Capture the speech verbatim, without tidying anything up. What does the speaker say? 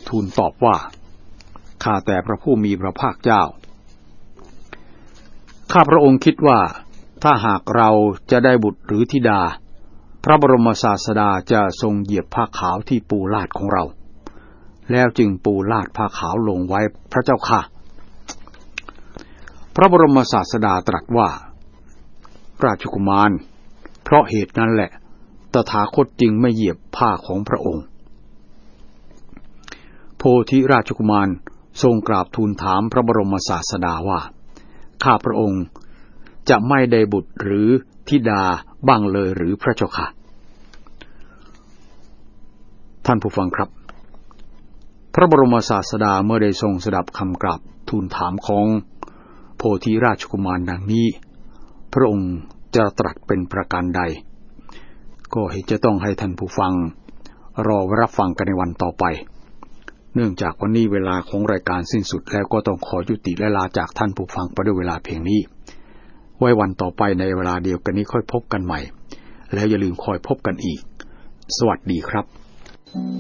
ทูลตอบว่าข้าแต่พระผู้มีพระภาคเจ้าข้าพระองค์คิดว่าถ้าหากเราจะได้บุตรหรือธิดาพระบรมศาสดาจะทรงเหยียบผ้าขาวที่ปูลาดของเราแล้วจึงปูลาดผ้าขาวลงไว้พระเจ้าค่ะพระบรมศาสดาตรัสว่าราชกุมารเพราะเหตุนั้นแหละตถาคตจึงไม่เหยียบผ้าของพระองค์โพธิราชกุมารทรงกราบทูลถามพระบรมศาสดาว่าข้าพระองค์จะไม่ได้บุตรหรือธิดาบ้างเลยหรือพระเจ้าค่ะท่านผู้ฟังครับพระบรมศาสดาเมื่อได้ทรงสดับคำกราบทูลถามของโพธิราชกุมารดังนี้พระองค์จะตรัสเป็นประการใดก็เห็นจะต้องให้ท่านผู้ฟังรอรับฟังกันในวันต่อไปเนื่องจากวันนี้เวลาของรายการสิ้นสุดแล้วก็ต้องขอยุติและลาจากท่านผู้ฟังไปด้วยเวลาเพียงนี้ไว้วันต่อไปในเวลาเดียวกันนี้ค่อยพบกันใหม่แล้วอย่าลืมคอยพบกันอีกสวัสดีครับ